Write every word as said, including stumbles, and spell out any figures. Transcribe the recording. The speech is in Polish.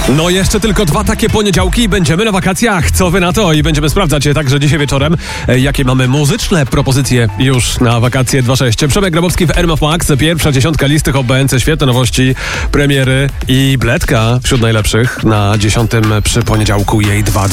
No jeszcze tylko dwa takie poniedziałki i będziemy na wakacjach. Co wy na to? I będziemy sprawdzać także dzisiaj wieczorem, e, jakie mamy muzyczne propozycje już na wakacje dwa sześć. Przemek Grabowski w R M F Max, pierwsza dziesiątka listy Hot B N C, świetne nowości, premiery i biletka wśród najlepszych na dziesiątym przy poniedziałku jej dwa dwa.